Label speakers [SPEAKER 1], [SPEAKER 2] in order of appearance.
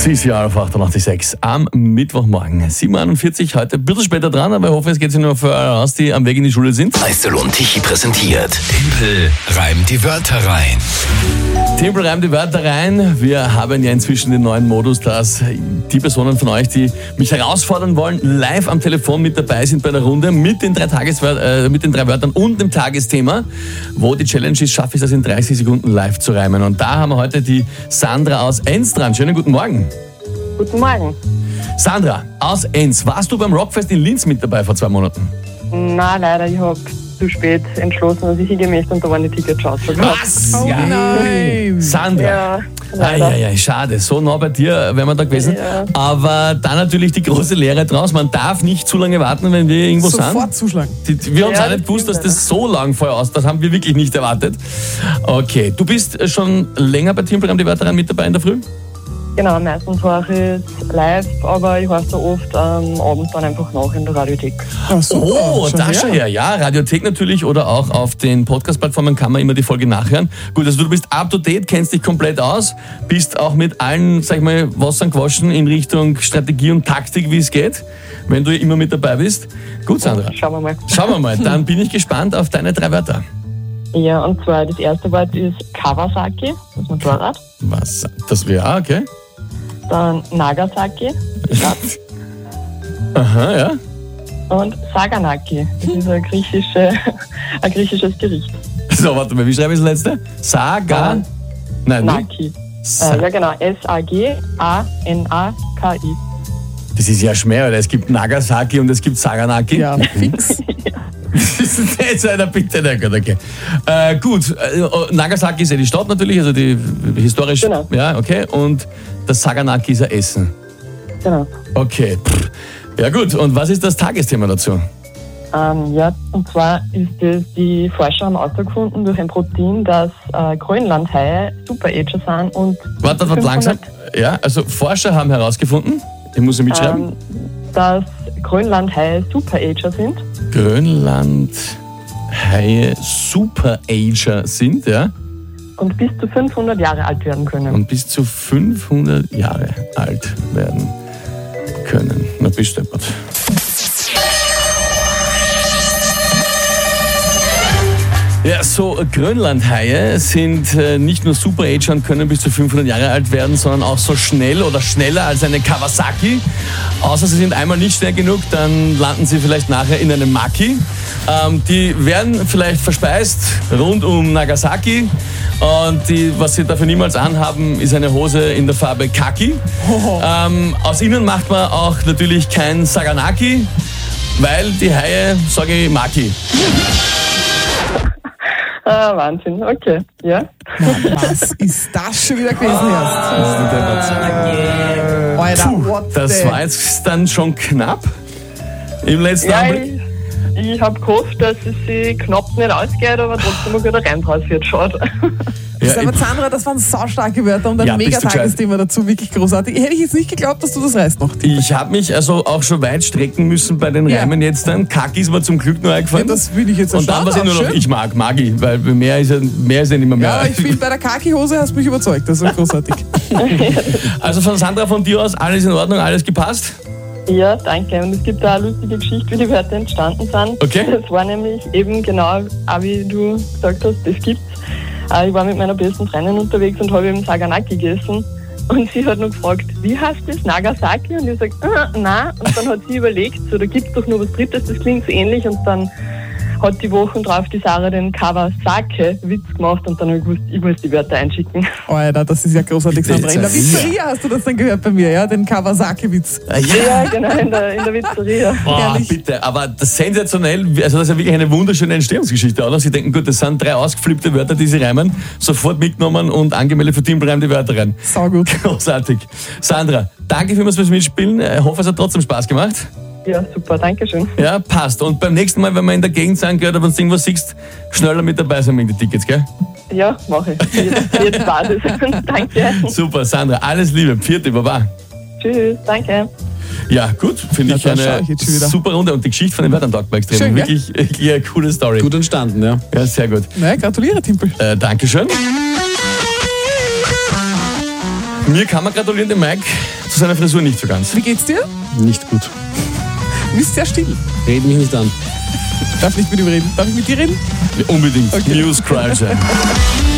[SPEAKER 1] CCR auf 88.6 am Mittwochmorgen. 7.41 heute ein bisschen später dran, aber ich hoffe, es geht sich nur für alle aus, die am Weg in die Schule sind.
[SPEAKER 2] Meister und Tichy präsentiert. Tempel reimt die Wörter rein.
[SPEAKER 1] Tempel reimt die Wörter rein. Wir haben ja inzwischen den neuen Modus, dass die Personen von euch, die mich herausfordern wollen, live am Telefon mit dabei sind bei der Runde mit den drei Wörtern und dem Tagesthema, wo die Challenge ist, schaffe ich das in 30 Sekunden live zu reimen. Und da haben wir heute die Sandra aus Enns dran. Schönen guten Morgen.
[SPEAKER 3] Guten Morgen.
[SPEAKER 1] Sandra aus Enns, warst du beim Rockfest in Linz mit dabei vor 2 Monaten?
[SPEAKER 3] Nein, leider, ich habe zu spät entschlossen, dass ich hingehen möchte und da waren die Tickets schon ausverkauft.
[SPEAKER 1] Was?
[SPEAKER 4] Oh nein!
[SPEAKER 1] Sandra.
[SPEAKER 3] Ja, leider.
[SPEAKER 1] Ja, schade. So nah bei dir wären wir da gewesen.
[SPEAKER 3] Ja.
[SPEAKER 1] Aber da natürlich die große Lehre draus. Man darf nicht zu lange warten, wenn wir irgendwo
[SPEAKER 4] Sofort zuschlagen.
[SPEAKER 1] sind. Wir haben
[SPEAKER 3] Ja,
[SPEAKER 1] auch nicht
[SPEAKER 3] das
[SPEAKER 1] gewusst, dass
[SPEAKER 3] stimmt,
[SPEAKER 1] das so lang vorher aus. Das haben wir wirklich nicht erwartet. Okay, du bist schon länger bei Tempel reimt die Wörter rein mit dabei in der Früh?
[SPEAKER 3] Genau, meistens höre ich es live, aber ich höre es so oft abends dann einfach nach in der Radiothek.
[SPEAKER 4] Ach so,
[SPEAKER 1] Oh, da schon her. Ja, Radiothek natürlich oder auch auf den Podcast-Plattformen kann man immer die Folge nachhören. Gut, also du bist up to date, kennst dich komplett aus, bist auch mit allen, sag ich mal, Wassern gewaschen in Richtung Strategie und Taktik, wie es geht, wenn du immer mit dabei bist. Gut, Sandra.
[SPEAKER 3] Schauen wir mal.
[SPEAKER 1] Schauen wir mal, dann bin ich gespannt auf deine 3 Wörter.
[SPEAKER 3] Ja, und zwar das erste Wort ist Kawasaki, das ist Motorrad.
[SPEAKER 1] Was? Das wäre, okay.
[SPEAKER 3] Dann Nagasaki, die Stadt.
[SPEAKER 1] Aha, ja.
[SPEAKER 3] Und Saganaki, das ist ein griechisches Gericht.
[SPEAKER 1] So, warte mal, wie schreibe ich das letzte? Saga? Nein, wie?
[SPEAKER 3] Naki. Ja genau, S-A-G-A-N-A-K-I.
[SPEAKER 1] Das ist ja schwer, oder? Es gibt Nagasaki und es gibt Saganaki.
[SPEAKER 4] Ja, fix.
[SPEAKER 1] Das ist jetzt einer bitte, na gut, okay. Gut, Nagasaki ist ja die Stadt natürlich, also die historisch.
[SPEAKER 3] Genau.
[SPEAKER 1] Ja, okay. Und das Saganaki ist ein Essen.
[SPEAKER 3] Genau.
[SPEAKER 1] Okay. Ja gut, und was ist das Tagesthema dazu?
[SPEAKER 3] Ja, und zwar ist es, die Forscher haben herausgefunden durch ein Protein, dass Grönlandhaie Superager sind und
[SPEAKER 1] Warte,
[SPEAKER 3] 500
[SPEAKER 1] langsam. Ja, also Forscher haben herausgefunden, ich muss ja mitschreiben,
[SPEAKER 3] dass Grönlandhaie Superager sind.
[SPEAKER 1] Grönlandhaie Superager sind, ja,
[SPEAKER 3] Und bis zu 500 Jahre alt werden können.
[SPEAKER 1] und bis zu 500 Jahre alt werden können. Na, bist du deppert. Ja, so Grönlandhaie sind nicht nur Superager und können bis zu 500 Jahre alt werden, sondern auch so schnell oder schneller als eine Kawasaki. Außer sie sind einmal nicht schnell genug, dann landen sie vielleicht nachher in einem Maki. Die werden vielleicht verspeist rund um Nagasaki. Und was sie dafür niemals anhaben, ist eine Hose in der Farbe Kaki. Aus ihnen macht man auch natürlich kein Saganaki, weil die Haie, sage ich, Maki.
[SPEAKER 3] Wahnsinn, okay. Ja.
[SPEAKER 4] Was ist das schon wieder gewesen jetzt? Alter, what
[SPEAKER 1] Das
[SPEAKER 4] the...
[SPEAKER 1] war jetzt dann schon knapp im letzten
[SPEAKER 3] Ja,
[SPEAKER 1] Augenblick.
[SPEAKER 3] ich habe gehofft, dass es sich knapp nicht ausgeht, aber trotzdem ein guter Reim draus wird. Schade.
[SPEAKER 4] Das
[SPEAKER 1] Ja,
[SPEAKER 4] aber Sandra, das waren saustarke Wörter und ein
[SPEAKER 1] Ja,
[SPEAKER 4] mega
[SPEAKER 1] bist du gescheit.
[SPEAKER 4] Tagesthema dazu, wirklich großartig. Hätte ich jetzt nicht geglaubt, dass du das reißt noch.
[SPEAKER 1] ich habe mich also auch schon weit strecken müssen bei den
[SPEAKER 4] Ja.
[SPEAKER 1] Reimen jetzt dann. Kaki ist mir zum Glück nur
[SPEAKER 4] Ja,
[SPEAKER 1] eingefallen.
[SPEAKER 4] das will ich jetzt
[SPEAKER 1] Und dann, was ich nur noch
[SPEAKER 4] schön.
[SPEAKER 1] ich mag ich, weil mehr ist ja nicht mehr
[SPEAKER 4] Ja,
[SPEAKER 1] mehr.
[SPEAKER 4] ich finde, bei der Kaki-Hose hast du mich überzeugt. Das ist großartig.
[SPEAKER 1] Also von Sandra, von dir aus, alles in Ordnung, alles gepasst?
[SPEAKER 3] Ja, danke. Und es gibt da eine lustige Geschichte, wie die Wörter entstanden sind.
[SPEAKER 1] Okay.
[SPEAKER 3] Das war nämlich eben genau, auch wie du gesagt hast, das gibt's. Ich war mit meiner besten Freundin unterwegs und habe eben Saganaki gegessen. Und sie hat noch gefragt, wie heißt das, Nagasaki? Und ich sage, nein. Und dann hat sie überlegt, so, da gibt's doch noch was Drittes, das klingt so ähnlich. Und dann hat die Wochen drauf die Sarah den Kawasaki-Witz gemacht und dann habe ich gewusst, ich muss die Wörter einschicken.
[SPEAKER 4] Alter, das ist ja großartig, Sandra. In der
[SPEAKER 1] Pizzeria.
[SPEAKER 4] Pizzeria hast du das dann gehört bei mir, ja? Den Kawasaki-Witz.
[SPEAKER 3] Ja, genau, in der Pizzeria.
[SPEAKER 1] Boah,
[SPEAKER 4] Herrlich.
[SPEAKER 1] bitte, aber das sensationell, also das ist ja wirklich eine wunderschöne Entstehungsgeschichte, oder? Sie denken, gut, das sind 3 ausgeflippte Wörter, die sie reimen, sofort mitgenommen und angemeldet für Tempel reimt die Wörter rein.
[SPEAKER 4] Sau gut.
[SPEAKER 1] Großartig. Sandra, danke vielmals fürs Mitspielen. Ich hoffe, es hat trotzdem Spaß gemacht.
[SPEAKER 3] Ja, super, danke schön.
[SPEAKER 1] Ja, passt. Und beim nächsten Mal, wenn wir in der Gegend sind, gell, oder wenn du irgendwas siehst, schneller mit dabei sein mit den Tickets, gell?
[SPEAKER 3] Ja, mache ich. Jetzt Basis. Danke.
[SPEAKER 1] Super, Sandra, alles Liebe. Pfiat, Baba.
[SPEAKER 3] Tschüss, danke.
[SPEAKER 1] Ja, gut, finde
[SPEAKER 4] Ja,
[SPEAKER 1] ich
[SPEAKER 4] da schau
[SPEAKER 1] eine
[SPEAKER 4] ich jetzt schon wieder.
[SPEAKER 1] super Runde. Und die Geschichte von den Wörtern taugt mir extrem.
[SPEAKER 4] Schön, gell?
[SPEAKER 1] Wirklich eine coole Story.
[SPEAKER 5] Gut entstanden, ja.
[SPEAKER 1] Ja, sehr gut.
[SPEAKER 4] Na, gratuliere, Timpel.
[SPEAKER 1] Dankeschön. Mir kann man gratulieren, dem Mike, zu seiner Frisur nicht so ganz.
[SPEAKER 4] Wie geht's dir?
[SPEAKER 5] Nicht gut.
[SPEAKER 4] Du bist sehr still.
[SPEAKER 5] Red mich nicht an.
[SPEAKER 4] Darf nicht mit ihm reden. Darf ich mit dir reden?
[SPEAKER 1] Unbedingt.
[SPEAKER 4] Okay.
[SPEAKER 1] News Crowd.